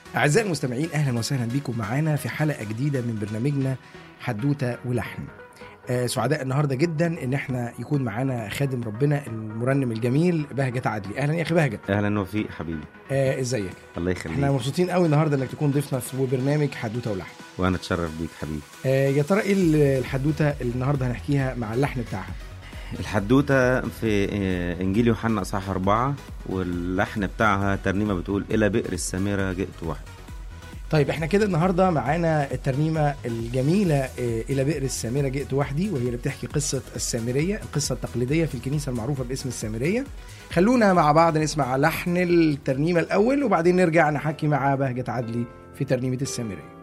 أعزائي المستمعين، أهلا وسهلا بكم معانا في حلقة جديدة من برنامجنا حدوتة ولحن. سعداء النهاردة جدا إن احنا يكون معانا خادم ربنا المرنم الجميل بهجة عدلي. أهلا يا أخي بهجة. أهلا وفيق حبيبي. إزيك؟ الله يخليك. احنا مبسوطين قوي النهاردة إنك تكون ضيفنا في برنامج حدوتة ولحن. وأنا أتشرف بيك حبيبي. يا ترى إيه الحدوتة اللي النهاردة هنحكيها مع اللحن بتاعها؟ الحدوتة في إنجيل يوحنا أصحاح 4، واللحن بتاعها ترنيمة بتقول إلى بئر السامرة جئت وحدي. طيب احنا كده النهاردة معانا الترنيمة الجميلة إلى بئر السامرة جئت وحدي، وهي اللي بتحكي قصة السامرية، القصة التقليدية في الكنيسة المعروفة باسم السامرية. خلونا مع بعض نسمع لحن الترنيمة الأول، وبعدين نرجع نحكي مع بهجة عدلي في ترنيمة السامرية.